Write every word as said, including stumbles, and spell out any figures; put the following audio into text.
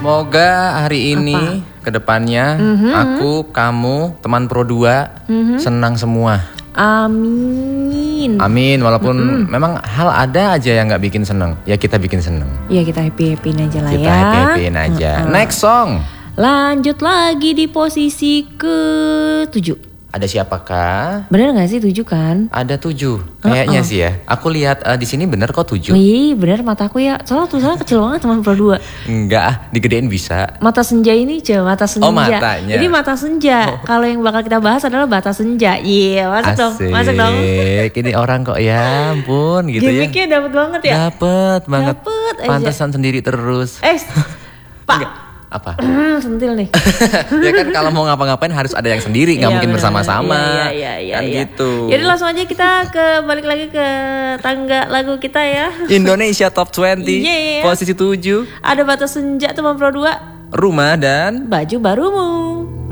Semoga hari ini kedepannya mm-hmm. aku, kamu, teman Pro dua mm-hmm. senang semua. Amin. Amin. Walaupun mm-hmm. memang hal ada aja yang nggak bikin seneng, ya kita bikin seneng. Ya kita happy happyin aja lah kita ya. Kita happy happyin aja. Mm-hmm. Next song. Lanjut lagi di posisi ke tujuh. Ada siapakah? Bener nggak sih tujuh kan? Ada tujuh, kayaknya uh-uh. sih ya. Aku lihat uh, di sini bener kok tujuh. Iya bener mataku ya. Soalnya tulisannya kecil banget teman Pro dua. Enggak, digedein bisa. Mata senja ini coba mata senja. Oh matanya. Jadi mata senja. Oh. Kalau yang bakal kita bahas adalah bata senja. Iya yeah, masuk dong, masuk dong. Ini orang kok ya, ampun gitu ya. Gimiknya dapet banget ya. Dapet banget. Dapet aja. Pantesan sendiri terus. Eh, Pak. Enggak. Apa? Hmm, sentil nih. Ya kan kalau mau ngapa-ngapain harus ada yang sendiri, nggak ya, mungkin bener. bersama-sama. Iya, iya, iya, kan iya. gitu. Jadi langsung aja kita ke balik lagi ke tangga lagu kita ya. Indonesia Top dua puluh, yeah. posisi tujuh. Ada Bata Senja teman Pro dua. Rumah dan Baju Barumu.